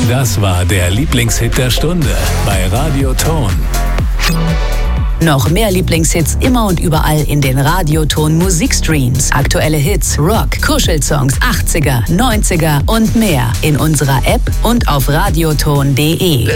Das war der Lieblingshit der Stunde bei Radio Ton. Noch mehr Lieblingshits immer und überall in den Radioton Musikstreams. Aktuelle Hits, Rock, Kuschelsongs, 80er, 90er und mehr in unserer App und auf radioton.de.